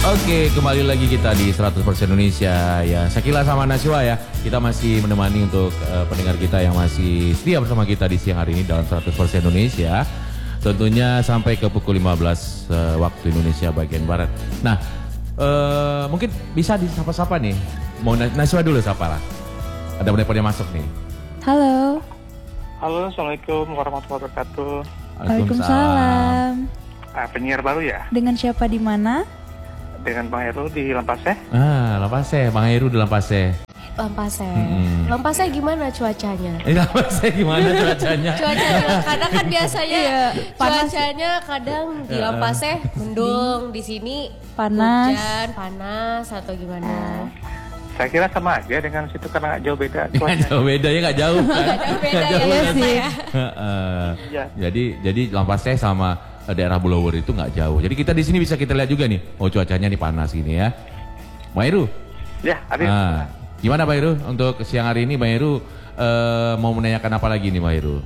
Oke, kembali lagi kita di 100% Indonesia ya. Sakila sama Naswa ya. Kita masih menemani untuk pendengar kita yang masih setia bersama kita di siang hari ini dalam 100% Indonesia. Tentunya sampai ke pukul 15 waktu Indonesia bagian barat. Nah, mungkin bisa disapa-sapa nih. Mau Naswa dulu sapa lah. Ada penelpon yang masuk nih. Halo. Halo, Assalamualaikum warahmatullahi wabarakatuh. Waalaikumsalam. Penyiar baru ya? Dengan siapa di mana? Dengan Bang Heru di Lampase. Lampase, Bang Heru di Lampase. Lampase. Lampase gimana cuacanya? Lampase gimana cuacanya? Cuacanya kadang kan biasanya panas. cuacanya kadang di Lampase mendung, di sini Panas. hujan, panas atau gimana? Saya kira sama aja dengan situ karena nggak jauh beda Nggak cuaca. jauh beda ya, nggak jauh kan? Ada beda Nggak jauh ya kan? saya. Iya. Jadi Lampase sama daerah Blower itu nggak jauh. Jadi kita di sini bisa kita lihat juga nih. Oh, cuacanya nih panas gini ya. Bang Heru. Ya, ada. Gimana Bang Heru untuk siang hari ini? Bang Heru mau menanyakan apa lagi nih Bang Heru?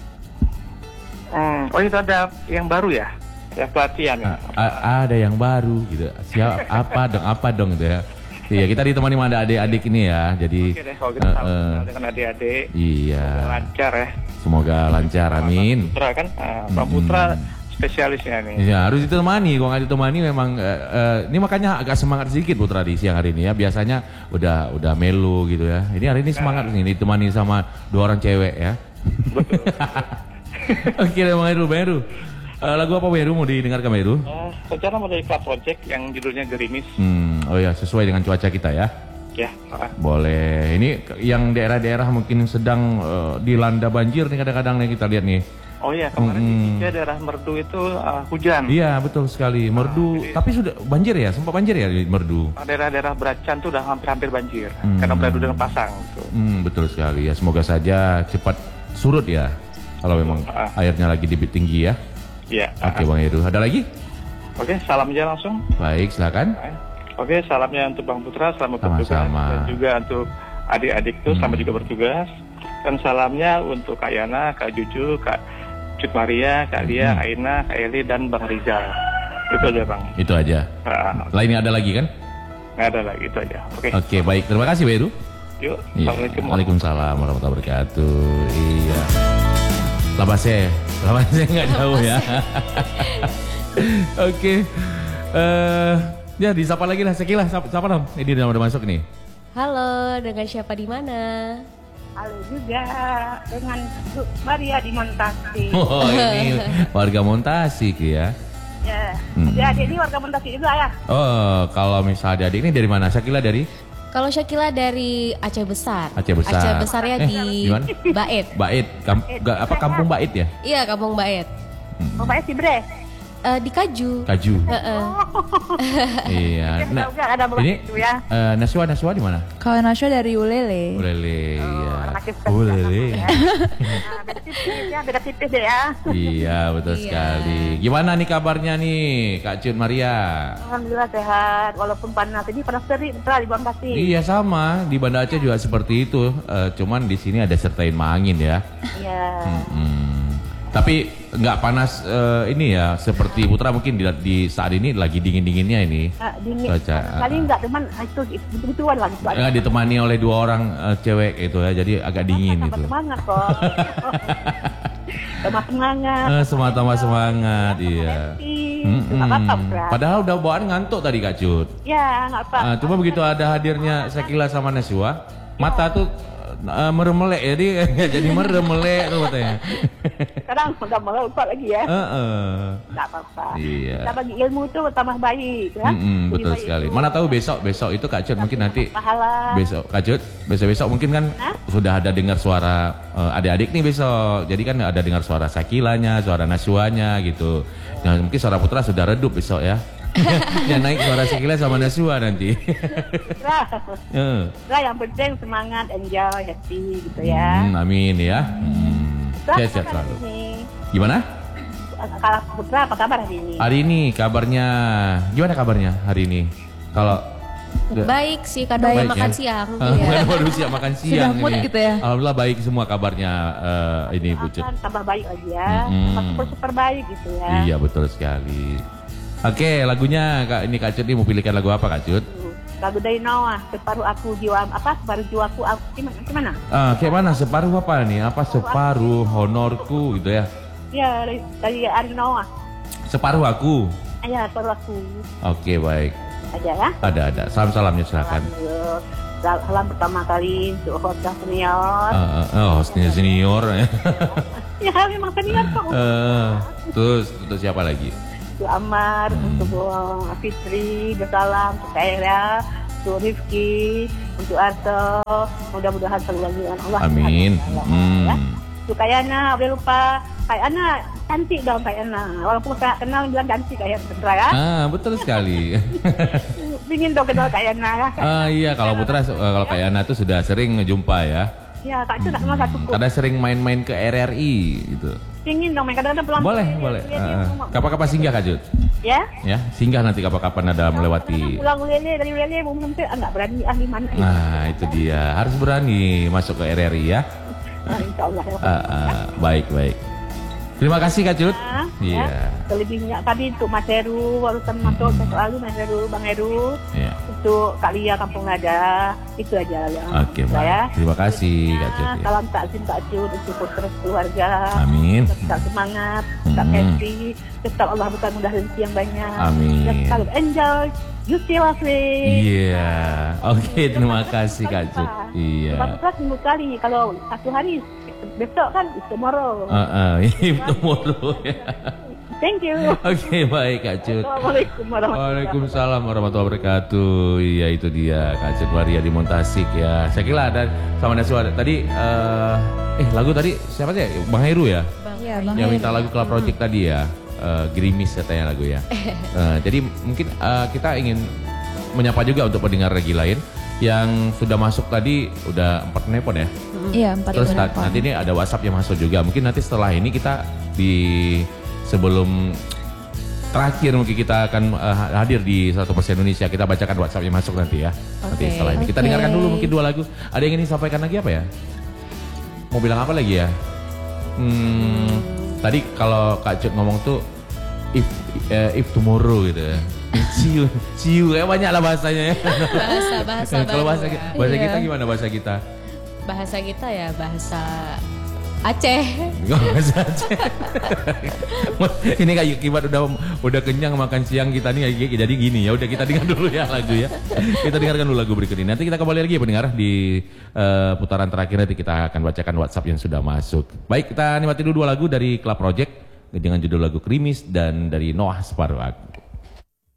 Oh, itu ada yang baru ya? Ya, pelatihan ya? Ada yang baru gitu. Apa dong gitu ya. Iya, kita ditemani sama adik-adik ini ya. Jadi Oke deh, kalau kita sama dengan adik-adik. iya. Lancar ya. Semoga lancar, amin. Putra kan? Bang Putra spesialisnya nih. Iya, harus ditemani. Kalau nggak ditemani memang ini makanya agak semangat sedikit Putra di siang hari ini ya. Biasanya udah melu gitu ya. Ini hari ini semangat nih ditemani sama dua orang cewek ya. Betul. Oke, Bang Heru. Lagu apa Bang Heru mau didengarkan Bang Heru? Secara model Club Project yang judulnya Gerimis. Oh ya, sesuai dengan cuaca kita ya. Ya. Boleh. Ini yang daerah-daerah mungkin sedang dilanda banjir nih kadang-kadang nih kita lihat nih. Oh iya, kemarin di daerah Merdu itu hujan. Iya, betul sekali. Merdu, tapi sudah banjir ya? Sempat banjir ya di Merdu? Daerah-daerah Beracan tuh udah hampir dengan banjir. Karena beradu dengan pasang gitu. Betul sekali ya. Semoga saja cepat surut ya. Kalau memang airnya lagi debit tinggi ya. Iya. Oke Bang Heru. Ada lagi? Oke, salam aja langsung. Baik, silakan. Oke, salamnya untuk Bang Putra selamat bertugas Sama-sama. dan juga untuk adik-adik tuh selamat juga bertugas. Dan salamnya untuk Kak Yana, Kak Juju, Kak Cut Maria, Kak Lia, Aina, Kak Eli dan Bang Rizal. Itu aja Bang. Itu aja. Lainnya ada lagi kan? Nggak ada lagi, itu aja. Oke, baik. Terima kasih Bang Heru. Yuk, Iya. Assalamualaikum. Waalaikumsalam warahmatullahi wabarakatuh. Iya. Lampase nggak jauh ya. Oke. Ya disapa lagi lah Sakila. Siapa dong? Ini udah masuk nih. Halo, dengan siapa di mana? Halo juga dengan Bu Maria di Montasi. Oh ini warga Montasik ya. Ya, adik ini warga Montasi juga ya. Oh kalau misalnya adik ini dari mana? Sakila dari? Kalau Syakila dari Aceh Besar. Aceh Besar. Aceh Besarnya di Gimana? Bait. Bait. Kampung Bait ya? Iya, Kampung Bait. Bapaknya si Bre. Di Kaju. Kaju. Heeh. Iya. Nah, ada ini itu ya. Naswa di mana? Kalau Naswa dari Ulele. Ulele, ya. Orang Aceh Besar. Ulele. Nah, beda tipis ya, beda tipis deh ya. Iya, betul sekali. Gimana nih kabarnya nih, Kak Cut Maria? Alhamdulillah sehat, walaupun panas ini panas terik, betul di Montasi. Iya sama, di Banda Aceh juga seperti itu. Cuman di sini ada sertain angin ya. Iya. Tapi nggak panas ini ya, seperti Putra mungkin di saat ini lagi dingin-dinginnya ini. Dingin. Cuaca. Kali enggak teman itu gituan lagi. Nggak ditemani oleh dua orang cewek itu ya, jadi agak dingin Tambah itu. semangat kok. Tambah semangat. Tambah semangat, iya. Nggak apa-apa, Bra. Padahal udah bawaan ngantuk tadi Kak Cut. Ya, nggak apa. Cuma begitu ada hadirnya Sakila sama Naswa, mata tuh meremelek, jadi nggak jadi meremelek tuh katanya. Sekarang udah melompat lagi ya. Nggak apa-apa. Iya. Kita bagi ilmu tuh tambah baik ya. Betul sekali. Mana tahu besok itu Kak Cut mungkin nanti pahala. besok Kak Cut besok mungkin kan sudah ada dengar suara adik-adik nih besok. Jadi kan ada dengar suara Sakilanya, suara Naswanya gitu. Nah, mungkin suara Putra sudah redup besok ya. Yang naik suara Sakila sama Naswa nanti. Nah, yang penting semangat, enjoy, happy gitu ya. Amin ya. Sehat selalu. Gimana? Kalau Putra apa kabar hari ini? Hari ini kabarnya gimana kabarnya hari ini? Kalau Baik sih, kadang baik, makan ya? siang. Baru siap makan siang. Sudah mood ini. gitu ya? Alhamdulillah baik semua kabarnya ini Bu Cut. Tambah baik lagi ya. Super baik gitu ya. Iya betul sekali. Oke, lagunya ini Kak Cut ini mau pilihkan lagu apa Kak Cut? Lagu dari Noah, separuh aku jiwa separuh jiwaku gimana? Kayak mana separuh apa nih? Apa separuh honorku gitu ya? Ya dari Ari Noah. Separuh aku. Ya separuh aku. Oke, baik. Aja ya. Ada. Salam-salamnya silakan. Salam pertama kali untuk hostnya senior. Hostnya senior. Ya memang senior kok. Terus untuk siapa lagi? Untuk Amar, untuk Fitri, bersalam, untuk Kaira, untuk Rifki, untuk Arto, mudah-mudahan selalu lagi dengan Allah. Amin. Ya. Untuk Kayana, boleh lupa Kayana cantik dong Kayana. Walaupun saya kenal bilang cantik kayak Putra ya. Betul sekali. Ingin dong kenal Kayana. Iya, kalau Putra kalau Kayana tuh sudah sering ngejumpa ya. Ya, Kak itu tak kenal satu kok. Karena sering main-main ke RRI gitu. Ingin dong, kadang-kadang pulang. Boleh. Kapan-kapan singgah Kak Jut? Ya? Ya, singgah nanti kapan-kapan ada melewati. Pulang Ulele, dari Ulele mau nanti enggak berani gimana. Nah, itu dia. Harus berani masuk ke RRI ya. Insya Allah. Baik. Terima kasih Kak Cut. Iya. Selebihnya tadi untuk Mas Heru, barusan masuk selalu Mas Heru, Bang Heru. Iya. Untuk Kak Lia Kampung Nada, itu aja ya. Oke, baik. Terima kasih Kak Cut. Salam takzim Kak Cut untuk putra keluarga. Amin. Tetap semangat, tetap happy, tetap Allah bukan mudah rezeki yang banyak. Amin. Dan selalu enjoy. You still lovely. Iya. Oke, terima kasih Kak Cut. Iya. Putra seminggu kali, kalau satu hari besok kan tomorrow. Tomorrow ya. Thank you. Oke, baik Kak Cut. Assalamualaikum warahmatullahi wabarakatuh. Waalaikumsalam warahmatullahi wabarakatuh. Iya, itu dia Kak Cut Maria di Montasik ya. Saya kira ada sama Naswa tadi lagu tadi siapa sih? Bang Heru ya? Iya, Bang Yang Heru. minta lagu Club Project tadi ya. Gerimis katanya lagu ya. Jadi mungkin kita ingin menyapa juga untuk pendengar regi lain yang sudah masuk tadi udah 4 telepon ya. Iya, 4 Terus telepon. nanti ini ada WhatsApp yang masuk juga. Mungkin nanti setelah ini kita sebelum terakhir mungkin kita akan hadir di 100% Indonesia. Kita bacakan WhatsApp yang masuk nanti ya. Nanti setelah ini kita dengarkan dulu mungkin 2 lagu. Ada yang ingin disampaikan lagi apa ya? Mau bilang apa lagi ya? Tadi kalau Kak Cut ngomong tuh if tomorrow gitu ya. See you kayak banyak lah bahasanya ya. Bahasa Kalau bahasa Iya. kita gimana bahasa kita? Bahasa kita ya bahasa Aceh. Bahasa Aceh. Ini kayak Kibat udah kenyang makan siang kita nih jadi gini ya. Udah kita dengar dulu ya lagu ya. Kita dengarkan dulu lagu berikut ini. Nanti kita kembali lagi ya pendengar di putaran terakhir nanti kita akan bacakan WhatsApp yang sudah masuk. Baik, kita nikmati dulu 2 lagu dari Club Project dengan judul lagu Krimis dan dari Noah Separuh Aku.